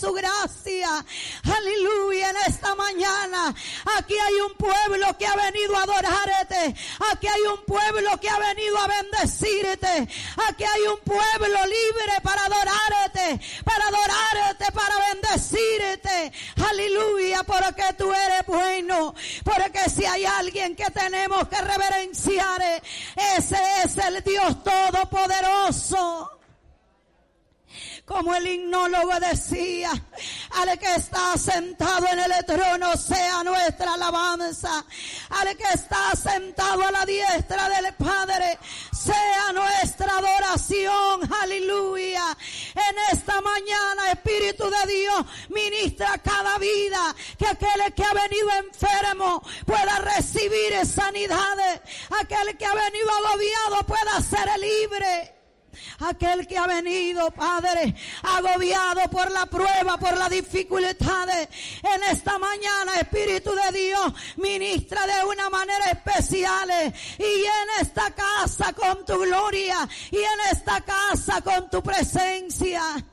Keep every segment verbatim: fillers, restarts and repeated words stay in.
su gracia. Aleluya, en esta mañana aquí hay un pueblo que ha venido a adorarte. Aquí hay un pueblo que ha venido a bendecirte. Aquí hay un pueblo libre para adorarte, para adorarte, para bendecirte. Aleluya, porque tú eres bueno. Porque si hay alguien que tenemos que reverenciar, ese es el Dios Todopoderoso. Como el himnólogo decía, al que está sentado en el trono sea nuestra alabanza. Al que está sentado a la diestra del Padre sea nuestra adoración. Aleluya. En esta mañana, Espíritu de Dios, ministra cada vida, que aquel que ha venido enfermo pueda recibir sanidades. Aquel que ha venido agobiado pueda ser libre. Aquel que ha venido, Padre, agobiado por la prueba, por las dificultades, en esta mañana, Espíritu de Dios, ministra de una manera especial, y en esta casa con tu gloria, y en esta casa con tu presencia.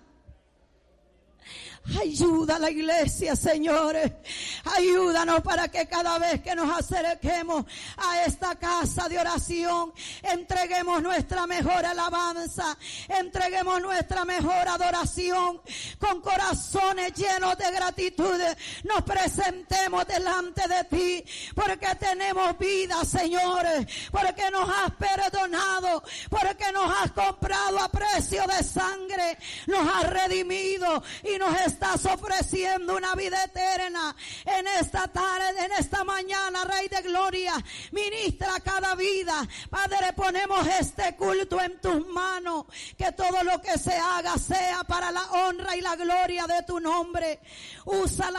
Ayuda a la iglesia, Señor. Ayúdanos para que cada vez que nos acerquemos a esta casa de oración, entreguemos nuestra mejor alabanza, entreguemos nuestra mejor adoración, con corazones llenos de gratitud. Nos presentemos delante de ti, porque tenemos vida, Señor, porque nos has perdonado, porque nos has comprado a precio de sangre, nos has redimido y nos estás ofreciendo una vida eterna. En esta tarde, en esta mañana, Rey de Gloria, ministra cada vida. Padre, ponemos este culto en tus manos, que todo lo que se haga sea para la honra y la gloria de tu nombre. Usa la